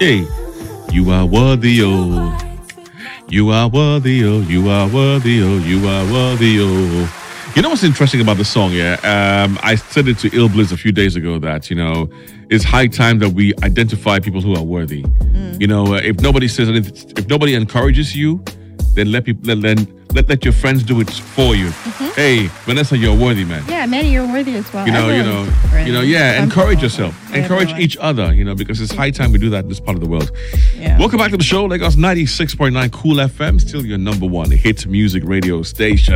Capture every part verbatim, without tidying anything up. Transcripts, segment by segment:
Hey, you are worthy, oh. You are worthy, oh. You are worthy, oh. You are worthy, oh. You know what's interesting about the song, yeah? Um, I said it to Ill Bliss a few days ago that, you know, it's high time that we identify people who are worthy. Mm. You know, uh, if nobody says anything, if nobody encourages you, then let people, let, let, let, let your friends do it for you. Mm-hmm. Hey, Vanessa, you're worthy, man. Yeah, Manny, you're worthy as well. You know, you know, you know, yeah, encourage yourself. Encourage everyone. Each other, you know, because it's high time we do that in this part of the world. Yeah. Welcome back to the show, Lagos ninety-six point nine Cool F M, still your number one hit music radio station.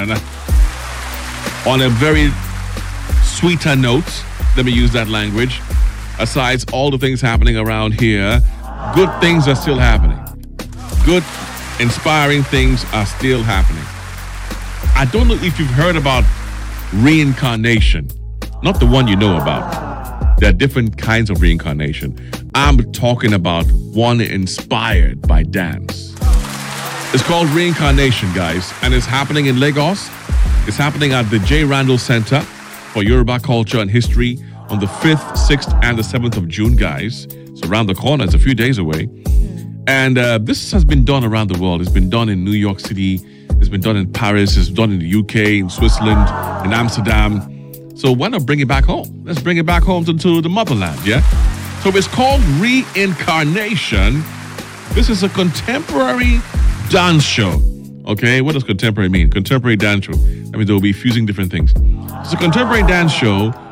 On a very sweeter note, let me use that language. Aside all the things happening around here, good things are still happening. Good, inspiring things are still happening. I don't know if you've heard about reincarnation. Not the one you know about. There are different kinds of reincarnation. I'm talking about one inspired by dance. It's called reincarnation, guys, and it's happening in Lagos. It's happening at the J. Randall Center for Yoruba Culture and History on the fifth, sixth, and the seventh of June, guys. It's around the corner. It's a few days away. And uh, this has been done around the world. It's been done in New York City. It's been done in Paris. It's done in the U K, in Switzerland, in Amsterdam. So why not bring it back home? Let's bring it back home to, to the motherland, yeah? So it's called Reincarnation. This is a contemporary dance show. Okay, what does contemporary mean? Contemporary dance show. I mean, they'll be fusing different things. It's a contemporary dance show